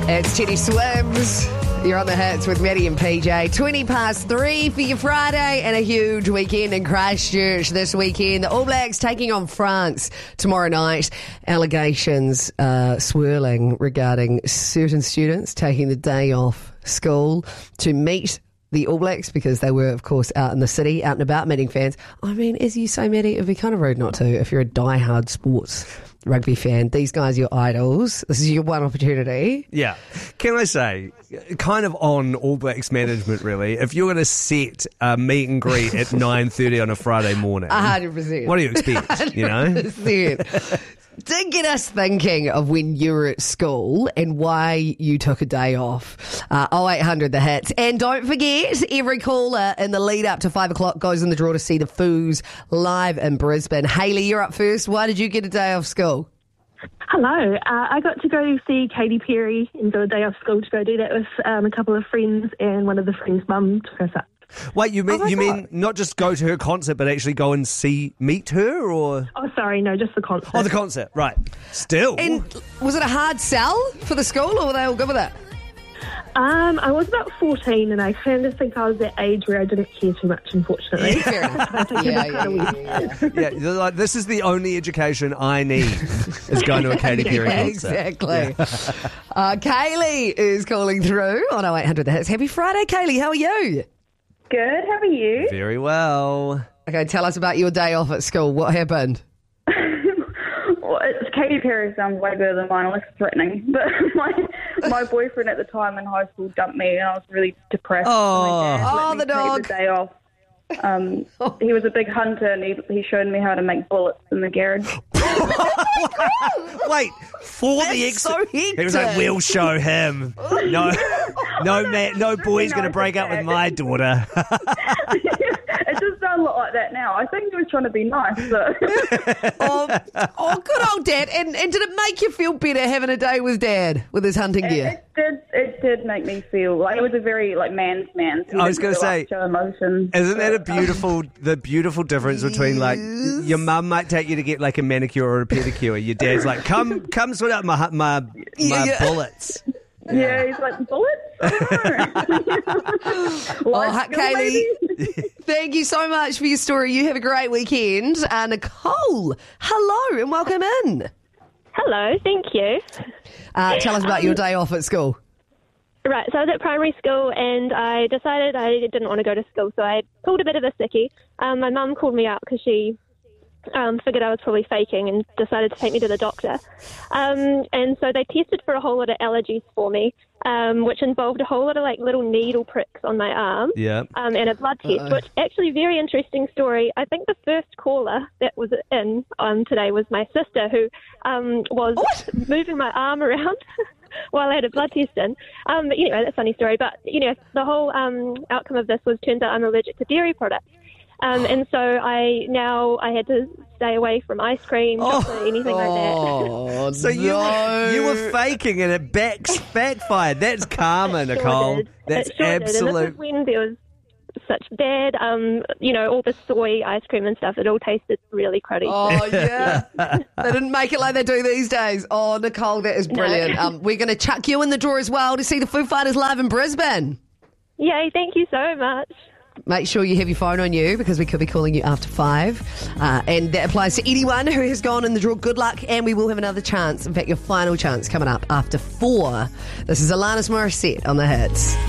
It's Teddy Swims. You're on the hits with Maddie and PJ. 3:20 for your Friday and a huge weekend in Christchurch this weekend. The All Blacks taking on France tomorrow night. Allegations swirling regarding certain students taking the day off school to meet the All Blacks because they were, of course, out in the city, out and about, meeting fans. I mean, as you say, Maddie, it'd be kind of rude not to if you're a diehard sports rugby fan. These guys are your idols. This is your one opportunity. Yeah. Can I say, kind of on All Blacks management, really, if you're going to set a meet and greet at 9:30 on a Friday morning, 100%. what do you expect, you know? 100%. Did get us thinking of when you were at school and why you took a day off. 0800 the hits. And don't forget, every caller in the lead up to 5 o'clock goes in the draw to see the Foos live in Brisbane. Hayley, you're up first. Why did you get a day off school? Hello. I got to go see Katy Perry and do a day off school to go do that with a couple of friends, and one of the friends' mum took us up. Wait, you mean not just go to her concert, but actually go and meet her, or? Oh, sorry, no, just the concert. Oh, the concert, right. Still. And was it a hard sell for the school, or were they all good with it? I was about 14, and I kind of think I was that age where I didn't care too much, unfortunately. Fair enough. Yeah. You're like, this is the only education I need, is going to a Katy Perry concert. Exactly. Kaylee is calling through on 0800 the hits. Happy Friday, Kaylee. How are you? Good, how are you? Very well. Okay, tell us about your day off at school. What happened? Well, Katy Perry sounds way better than mine, less threatening. But my boyfriend at the time in high school dumped me, and I was really depressed. Oh, the dog. Take the day off. He was a big hunter, and he showed me how to make bullets in the garage. Wait, for the ex, so he was like, "We'll show him." No boy's going to break up with my daughter. It does sound a lot like that now. I think he was trying to be nice. So. Good old Dad. And did it make you feel better having a day with Dad with his hunting gear? It did make me feel like it was a very man's man. I was going to say, show emotion. Isn't that the beautiful difference between your mum might take you to get like a manicure or a pedicure, your dad's like, come sort out my bullets. Yeah, he's like, bullets? Kaylee, thank you so much for your story. You have a great weekend. Nicole, hello and welcome in. Hello, thank you. Tell us about your day off at school. Right, so I was at primary school, and I decided I didn't want to go to school, so I pulled a bit of a sickie. My mum called me out because she figured I was probably faking and decided to take me to the doctor. And so they tested for a whole lot of allergies for me, which involved a whole lot of little needle pricks on my arm, and a blood test, which actually very interesting story. I think the first caller that was in today was my sister, who was moving my arm around while I had a blood test in. Anyway, that's a funny story. But, the whole outcome of this turns out I'm allergic to dairy products. And so I had to stay away from ice cream, chocolate, anything like that. So you were faking and it backfired. That's karma, Nicole. Did. That's absolute. And this is when there was such bad, all the soy ice cream and stuff. It all tasted really cruddy. Oh, yeah. They didn't make it like they do these days. Oh, Nicole, that is brilliant. No. We're going to chuck you in the drawer as well to see the Foo Fighters live in Brisbane. Yay, thank you so much. Make sure you have your phone on you because we could be calling you after 5. And that applies to anyone who has gone in the draw. Good luck, and we will have another chance. In fact, your final chance coming up after 4. This is Alanis Morissette on the hits.